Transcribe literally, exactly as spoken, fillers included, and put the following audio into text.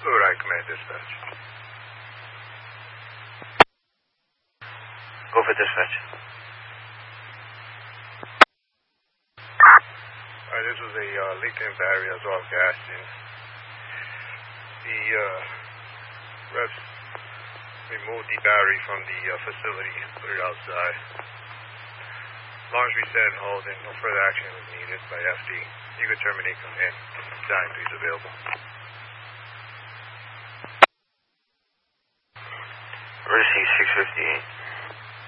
Blue Eye Command Dispatch. Go for dispatch. Alright, this was a uh, leaked-in battery as well as gas in. The uh, reps removed the battery from the uh, facility and put it outside. As long as we set and hold and no further action was needed by F D, you can terminate command. Time please available. Receive six fifty-eight.